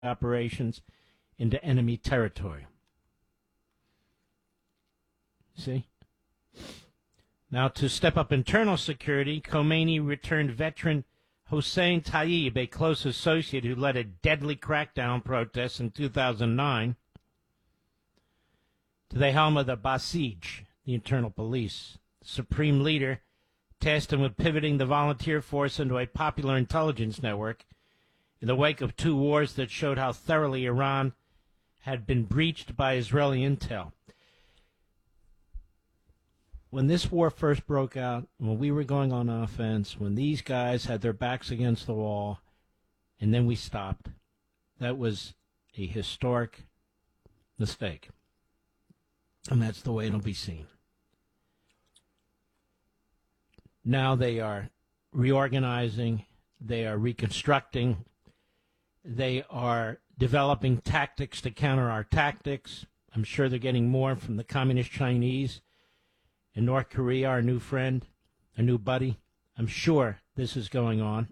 operations into enemy territory. See? Now, to step up internal security, Khomeini returned veteran Hossein Tayyib, a close associate who led a deadly crackdown protest in 2009, to the helm of the Basij, the internal police. The supreme leader tasked him with pivoting the volunteer force into a popular intelligence network in the wake of two wars that showed how thoroughly Iran had been breached by Israeli intel. When this war first broke out, when we were going on offense, when these guys had their backs against the wall, and then we stopped, that was a historic mistake. And that's the way it'll be seen. Now they are reorganizing, they are reconstructing, they are developing tactics to counter our tactics. I'm sure they're getting more from the Communist Chinese. In North Korea, our new friend, our new buddy, I'm sure this is going on.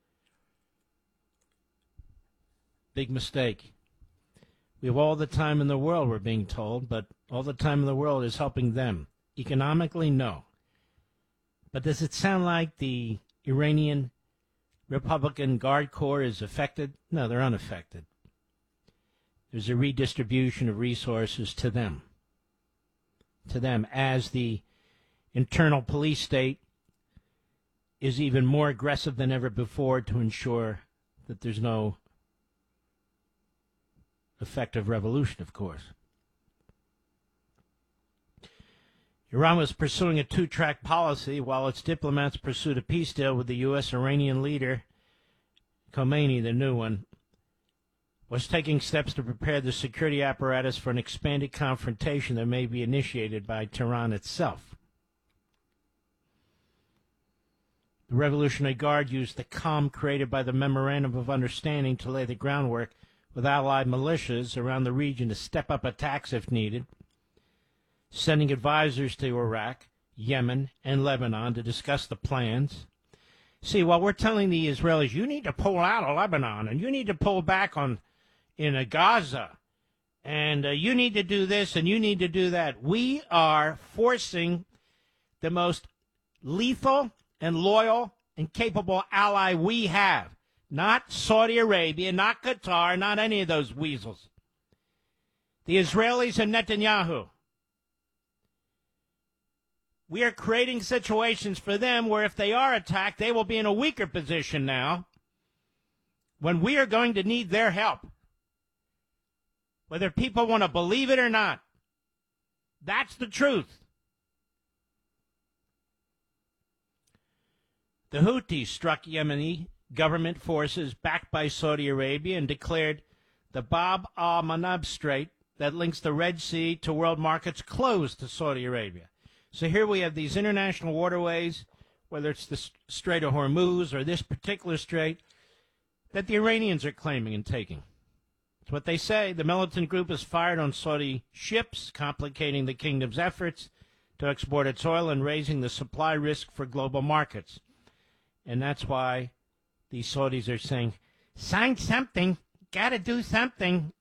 Big mistake. We have all the time in the world, we're being told, but all the time in the world is helping them. Economically, no. But does it sound like the Iranian Republican Guard Corps is affected? No, they're unaffected. There's a redistribution of resources to them. To them, as the internal police state is even more aggressive than ever before to ensure that there's no effective revolution, of course. Iran was pursuing a two-track policy while its diplomats pursued a peace deal with the U.S. Iranian leader. Khomeini, the new one, was taking steps to prepare the security apparatus for an expanded confrontation that may be initiated by Tehran itself. The Revolutionary Guard used the calm created by the Memorandum of Understanding to lay the groundwork with allied militias around the region to step up attacks if needed, sending advisors to Iraq, Yemen, and Lebanon to discuss the plans. See, while we're telling the Israelis, you need to pull out of Lebanon, and you need to pull back in Gaza, and you need to do this, and you need to do that, we are forcing the most lethal and loyal and capable ally we have. Not Saudi Arabia, not Qatar, not any of those weasels. The Israelis and Netanyahu. We are creating situations for them where if they are attacked, they will be in a weaker position now when we are going to need their help. Whether people want to believe it or not. That's the truth. The Houthis struck Yemeni government forces backed by Saudi Arabia and declared the Bab al-Mandab Strait that links the Red Sea to world markets closed to Saudi Arabia. So here we have these international waterways, whether it's the Strait of Hormuz or this particular strait, that the Iranians are claiming and taking. It's what they say. The militant group has fired on Saudi ships, complicating the kingdom's efforts to export its oil and raising the supply risk for global markets. And that's why the Saudis are saying, sign something, got to do something.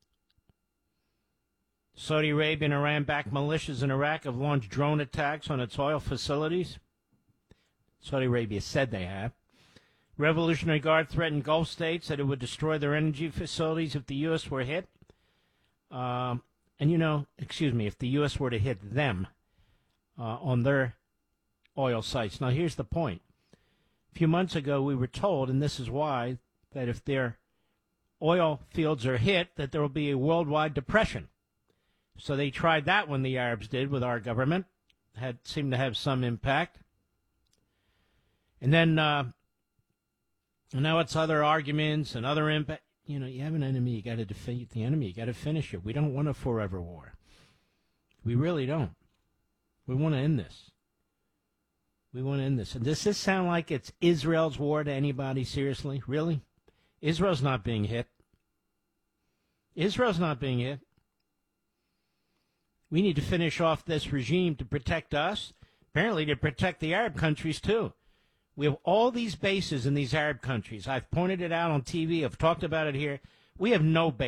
Saudi Arabia and Iran-backed militias in Iraq have launched drone attacks on its oil facilities. Saudi Arabia said they have. Revolutionary Guard threatened Gulf states that it would destroy their energy facilities if the U.S. were hit. If the U.S. were to hit them on their oil sites. Now, here's the point. A few months ago, we were told, and this is why, that if their oil fields are hit, that there will be a worldwide depression. So they tried that when the Arabs did with our government. Seemed to have some impact. And then now it's other arguments and other impact. You have an enemy. You got to defeat the enemy. You got to finish it. We don't want a forever war. We really don't. We want to end this. We want to end this. And does this sound like it's Israel's war to anybody? Seriously? Really? Israel's not being hit. Israel's not being hit. We need to finish off this regime to protect us, apparently to protect the Arab countries too. We have all these bases in these Arab countries. I've pointed it out on TV. I've talked about it here. We have no